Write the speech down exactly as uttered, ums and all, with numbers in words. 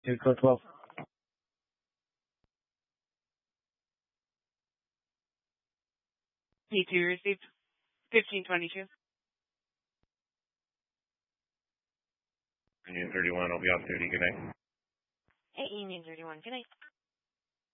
Two code twelve. P two received. Fifteen twenty-two. Union thirty-one, I'll be off duty. Good night. Hey, Union thirty-one. Good night.